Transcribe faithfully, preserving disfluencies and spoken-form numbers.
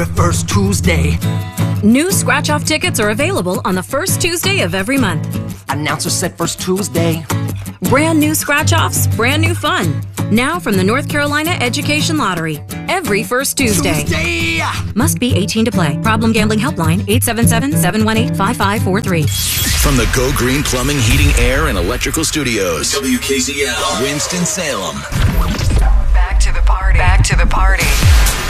First Tuesday. New scratch-off tickets are available on the first Tuesday of every month. Announcer said first Tuesday. Brand new scratch-offs, brand new fun. Now from the North Carolina Education Lottery. Every first Tuesday. Tuesday! Must be eighteen to play. Problem gambling helpline eight seven seven, seven one eight, five five four three. From the Go Green Plumbing, Heating, Air, and Electrical Studios. W K Z L, Winston-Salem. Back to the party. Back to the party.